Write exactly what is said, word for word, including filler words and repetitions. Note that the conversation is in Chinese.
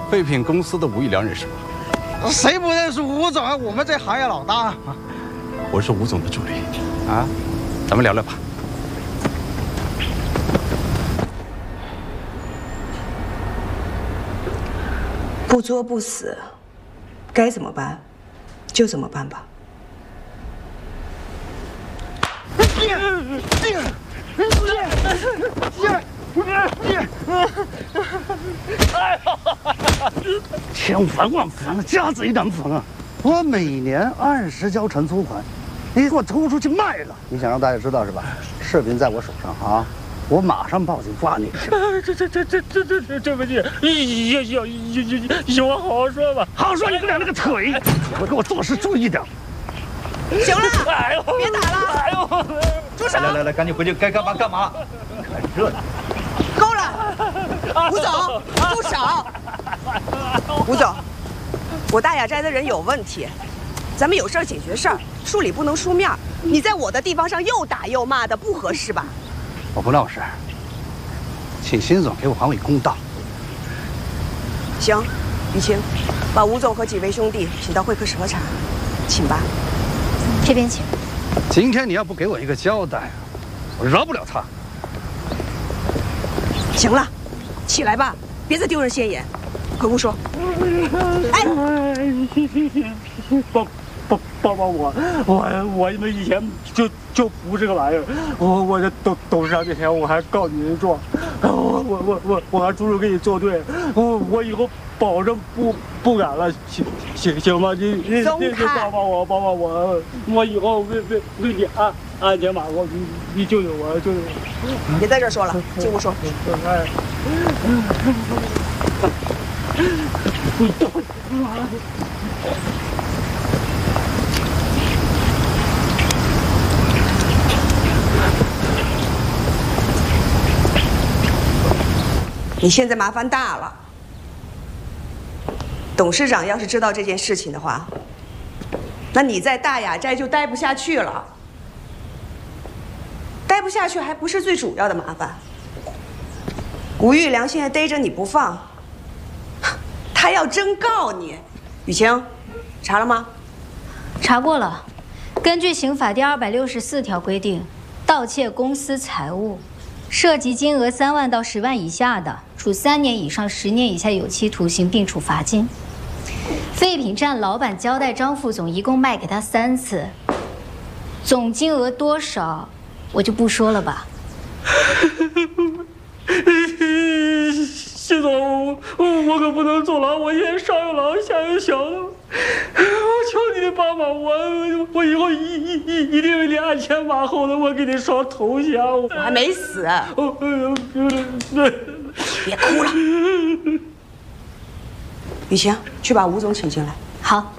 废品公司的吴玉良认识吗？ 谁不认识吴总啊？我们这行业老大。 我是吴总的助理，啊，咱们聊聊吧。 不作不死，该怎么办就怎么办吧。 千烦万烦了，家贼难防啊！我每年按时交承租款，你给我偷出去卖了，你想让大家知道是吧？视频在我手上啊，我马上报警抓你去。 这这这这这这这对不起，有有有有有话好好说吧， 好好说，你个两那个腿，我给我做事注意点。 行了， 哎呦， 别打了， 哎呦， 住手！ 来来来，赶紧回去，该干嘛干嘛。看这。 够了，吴总，住手！吴总，我大雅斋的人有问题，咱们有事儿解决事儿，树理不能书面。你在我的地方上又打又骂的，不合适吧？ 我不闹事，请辛总给我还我一公道。 行，雨晴，把吴总和几位兄弟请到会客室喝茶，请吧。 这边请。 今天你要不给我一个交代，我饶不了他。 行了，起来吧，别再丢人现眼。回屋说。哎， 帮帮帮帮我！我我们以前就就不是个玩意儿。我我这董董事长这钱我还告你一状，我我我我我还出手跟你作对。我我以后保证不不敢了，行行行吗？你你你帮帮我，帮帮我！我以后为为为你安安全把握，你你救救我，救救我！ 别在这说了，进屋说。你现在麻烦大了。董事长要是知道这件事情的话，那你在大雅斋就待不下去了。 待不下去还不是最主要的麻烦。吴玉良现在逮着你不放，他要真告你。雨晴，查了吗？ 查过了。根据刑法第二百六十四条规定，盗窃公司财物，涉及金额三万到十万以下的，处三年以上十年以下有期徒刑，并处罚金。废品站老板交代张副总一共卖给他三次，总金额多少？ 我就不说了吧。 谢总，我我可不能坐牢，我现在上有老下有小，我求你帮帮我，我以后一一一一定为你鞍前马后的，我给你烧头香。 我还没死。别哭了。雨晴，去把吴总请进来。 好。